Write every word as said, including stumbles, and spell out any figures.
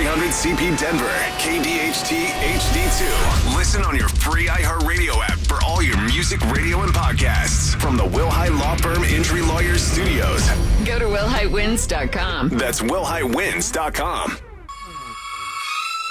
hundred C P Denver, K D H T H D two. Listen on your free iHeartRadio app for all your music, radio, and podcasts from the Wilhite Law Firm Injury Lawyers Studios. Go to will hite wins dot com. That's will hite wins dot com.